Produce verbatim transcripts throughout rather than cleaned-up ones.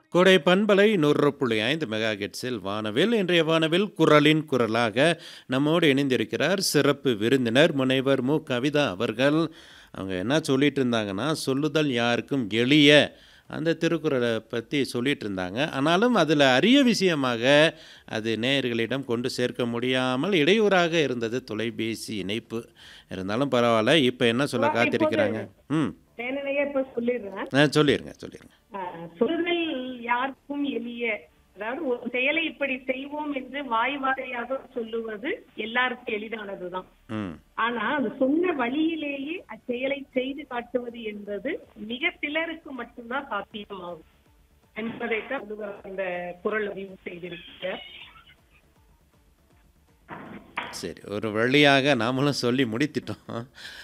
கோடை பண்பலை நூறு புள்ளி ஐந்து மெகா ஹெர்ட்ஸில் வானவில் இன்றைய வானவில் குரலின் குரலாக நம்மோடு இணைந்திருக்கிறார் சிறப்பு விருந்தினர் முனைவர் மு கவிதா அவர்கள். அவங்க என்ன சொல்லிட்டு இருந்தாங்கன்னா, சொல்லுதல் யாருக்கும் எளிய அந்த திருக்குறளை பற்றி சொல்லிட்டு இருந்தாங்க. ஆனாலும் அதில் அரிய விஷயமாக அது நேயர்களிடம் கொண்டு சேர்க்க முடியாமல் இடையூறாக இருந்தது தொலைபேசி இணைப்பு. இருந்தாலும் பரவாயில்ல, இப்போ என்ன சொல்ல இப்போது காத்திருக்கிறாங்க? ம் நேரடியா இப்ப சொல்லிடுறேன். ஆ, சொல்லிடுங்க சொல்லிடுங்க. ஆஹ் சொல்லுதல் யாருக்கும் எளிய, அதாவது ஒரு செயலை இப்படி செய்வோம் என்று வாய் வார்த்தையாக சொல்லுவது எல்லாருக்கும் எளிதானதுதான். ம் ஆனா அது சொன்ன வழியிலேயே அச்செயலை செய்து காட்டுவது என்பது மிக சிலருக்கு மட்டும்தான் சாத்தியமாகும் என்பதைத்தான் வள்ளுவர் அந்த குறள் அறிவு செய்திருக்கிறார். சரி, ஒரு வழியாக நாமளும் சொல்லி முடித்திட்டோம்.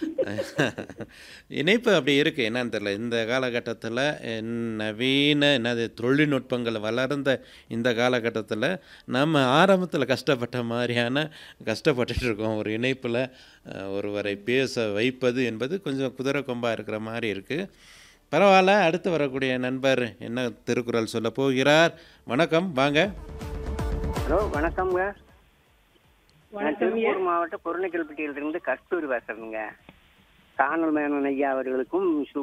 இணைப்பு அப்படி இருக்குது, என்னன்னு தெரியல. இந்த காலகட்டத்தில் நவீன என்னது தொழில்நுட்பங்கள் வளர்ந்த இந்த காலகட்டத்தில் நம்ம ஆரம்பத்தில் கஷ்டப்பட்ட மாதிரியான கஷ்டப்பட்டுட்டு இருக்கோம். ஒரு இணைப்பில் ஒருவரை பேச வைப்பது என்பது கொஞ்சம் குதிரை கொம்பாக இருக்கிற மாதிரி இருக்குது. பரவாயில்ல, அடுத்து வரக்கூடிய நண்பர் என்ன திருக்குறள் சொல்ல போகிறார்? வணக்கம், வாங்க. ஹலோ, வணக்கம்ங்க. நான் வணக்கம் ஐயா. திருப்பூர் மாவட்ட பொருணைக்கல்பட்டியிலிருந்து கஸ்தூரி பேசுறேங்க. காணல் மேனன் ஐயா அவர்களுக்கும் சு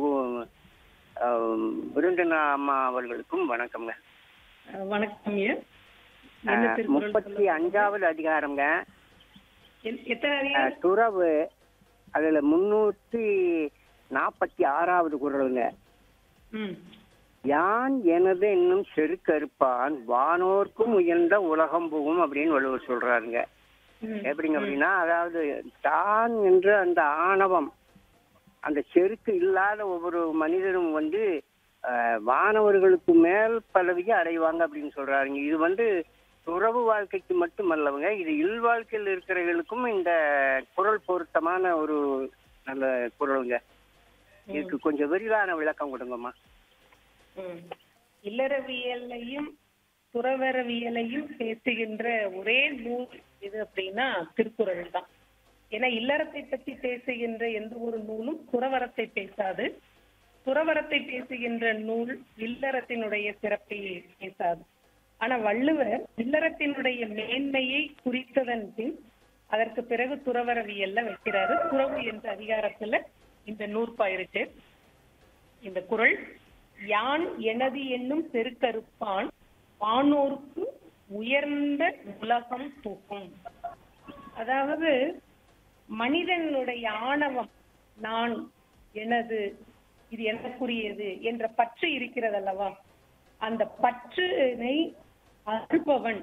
ஆம், விருந்தின அம்மா அவர்களுக்கும் வணக்கம்ங்க. அஹ் வணக்கம் ஐயா. என்ன திருக்குறள் முப்பத்தி சொல்ல- அஞ்சாவது அதிகாரம்ங்க. எத்- எத்தனை அஹ், அதிகாரம்? துறவு. அதுல முன்னூத்தி நாற்பத்தி ஆறாவது குறளுங்க. ம் யான் எனது என்னும் செருக்கறுப்பான் வானோர்க்கும் உயர்ந்த உலகம் புகும் அப்படின்னு வள்ளுவர் சொல்றாருங்க. ம், எப்படிங்க அப்படின்னா, அதாவது தான் என்ற அந்த ஆணவம், அந்த செருக்கு இல்லாத ஒவ்வொரு மனிதனும் வந்து அஹ், வானவர்களுக்கு மேல் பதவியை அடைவாங்க அப்படின்னு சொல்றாருங்க. இது வந்து துறவு வாழ்க்கைக்கு மட்டுமல்லவங்க, இது இல் வாழ்க்கையில் இருக்கிறவர்களுக்கும் இந்த குறள் பொருத்தமான ஒரு நல்ல குறளுங்க. இதுக்கு கொஞ்சம் விரிவான விளக்கம் கொடுங்கம்மா. ம். இல்லறவியலையும் துறவரவியலையும் பேசுகின்ற ஒரே நூல் எது அப்படின்னா திருக்குறள் தான். ஏன்னா இல்லறத்தை பற்றி பேசுகின்ற எந்த ஒரு நூலும் துறவரத்தை பேசாது. துறவரத்தை பேசுகின்ற நூல் இல்லறத்தினுடைய சிறப்பை பேசாது. ஆனா வள்ளுவர் இல்லறத்தினுடைய மேன்மையை குறித்ததன் பின் அதற்கு பிறகு துறவரவியல்ல வைக்கிறாரு. துறவு என்ற அதிகாரத்துல இந்த நூற்பா இருக்கு. இந்த குறள், யான் எனது என்னும் செருக்கறுப்பான் வானோர்க்கு உயர்ந்த உலகம் தூக்கும். அதாவது மனிதனுடைய ஆணவம், நான், எனது, இது எனக்குரியது என்ற பற்று இருக்கிறது அல்லவா, அந்த பற்றினை அறுப்பவன்,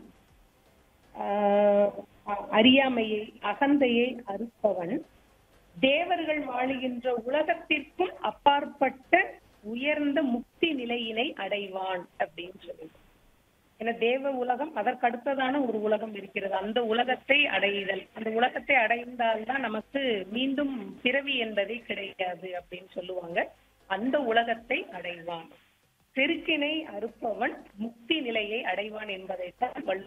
ஆஹ் அறியாமையை அகந்தையை அறுப்பவன் தேவர்கள் வாழுகின்ற உலகத்திற்கும் அப்பாற்பட்ட உயர்ந்த முக்தி நிலையினை அடைவான் அப்படின்னு சொல்லுது. ஏன்னா தேவ உலகம், அதற்கு அடுத்ததான ஒரு உலகம் இருக்கிறது. அந்த உலகத்தை அடைதல், அந்த உலகத்தை அடைந்தால்தான் நமக்கு மீண்டும் பிறவி என்பதே கிடையாது அப்படின்னு சொல்லுவாங்க. அந்த உலகத்தை அடைவான், செருக்கினை அறுப்பவன் முக்தி நிலையை அடைவான் என்பதைத்தான் வள்ளுவர்